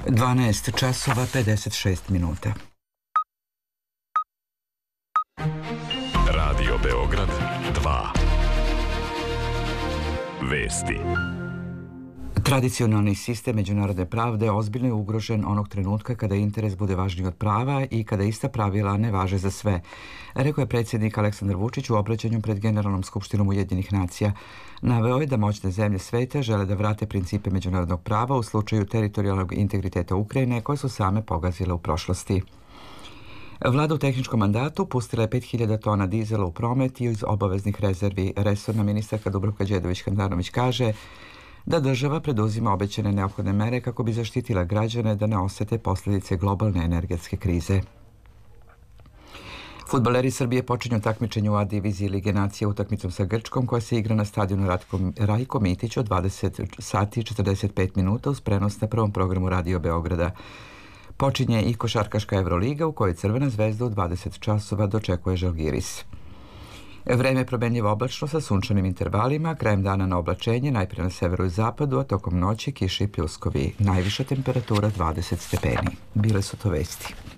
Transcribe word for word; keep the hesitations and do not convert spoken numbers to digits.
dvanaest časova pedeset šest minuta. Radio Beograd dva. Vesti. Tradicionalni sistem međunarodne pravde ozbiljno je ugrožen onog trenutka kada interes bude važniji od prava i kada ista pravila ne važe za sve, rekao je predsjednik Aleksandar Vučić u obraćanju pred Generalnom skupštinom Ujedinjenih nacija. Naveo je da moćne zemlje sveta žele da vrate principe međunarodnog prava u slučaju teritorijalnog integriteta Ukrajine koje su same pogazile u prošlosti. Vlada u tehničkom mandatu pustila je pet hiljada tona dizela u promet i iz obaveznih rezervi. Resorna ministarka Dubravka Đedović-Handanović kaže da država preduzima obećane neophodne mere kako bi zaštitila građane da ne osete posljedice globalne energetske krize. Fudbaleri Srbije počinju takmičenje u A diviziji Lige nacija utakmicom sa Grčkom koja se igra na stadionu Rajko Mitić od dvadeset sati i četrdeset pet minuta uz prenos na prvom programu Radio Beograda. Počinje i košarkaška Evroliga u kojoj Crvena zvezda u dvadeset časova dočekuje Žalgiris. Vreme je promenljivo oblačno sa sunčanim intervalima, krajem dana na oblačenje, najprije na severu i zapadu, a tokom noći kiše i pljuskovi. Najviša temperatura dvadeset stepeni. Bile su to vesti.